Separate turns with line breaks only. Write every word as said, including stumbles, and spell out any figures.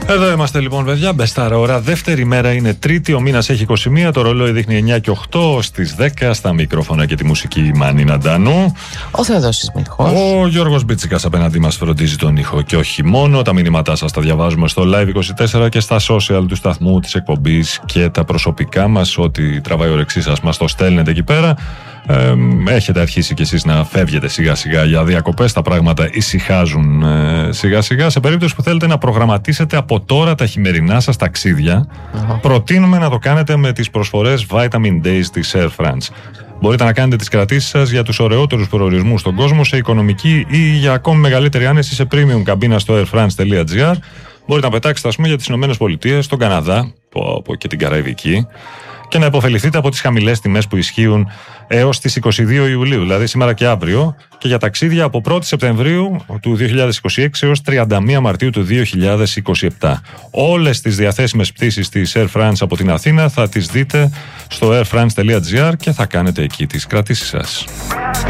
Εδώ είμαστε λοιπόν, παιδιά. Μπεστάρα ώρα. Δεύτερη μέρα είναι Τρίτη. Ο μήνας έχει είκοσι μία. Το ρολόι δείχνει εννιά και οκτώ. Στις δέκα στα μικρόφωνα και τη μουσική η Μάνινα Ντάνου.
Ο Θεοδόσης Μιχός.
Ο Γιώργος Μπίτσικας απέναντί μας φροντίζει τον ήχο. Και όχι μόνο. Τα μηνύματά σας τα διαβάζουμε στο Live είκοσι τέσσερα και στα social του σταθμού, της εκπομπής και τα προσωπικά μας. Ό,τι τραβάει ορεξή σας μας το στέλνετε εκεί πέρα. Ε, έχετε αρχίσει κι εσείς να φεύγετε σιγά σιγά για διακοπές. Τα πράγματα ησυχάζουν ε, σιγά σιγά. Σε περίπτωση που θέλετε να προγραμματίσετε από τώρα τα χειμερινά σας ταξίδια, uh-huh. προτείνουμε να το κάνετε με τις προσφορές Vitamin Days της Air France. Μπορείτε να κάνετε τις κρατήσεις σας για τους ωραιότερους προορισμούς στον κόσμο σε οικονομική ή για ακόμη μεγαλύτερη άνεση σε premium καμπίνα στο airfrance.gr. Μπορείτε να πετάξετε, ας πούμε, για τις Ηνωμένες Πολιτείες, τον Καναδά που, που και την Καραϊβική, και να υποφεληθείτε από τις χαμηλές τιμές που ισχύουν έως τις είκοσι δύο Ιουλίου, δηλαδή σήμερα και αύριο, και για ταξίδια από πρώτη Σεπτεμβρίου του δύο χιλιάδες είκοσι έξι έως τριάντα μία Μαρτίου του δύο χιλιάδες είκοσι επτά. Όλες τις διαθέσιμες πτήσεις της Air France από την Αθήνα θα τις δείτε στο airfrance.gr και θα κάνετε εκεί τις κρατήσεις σας.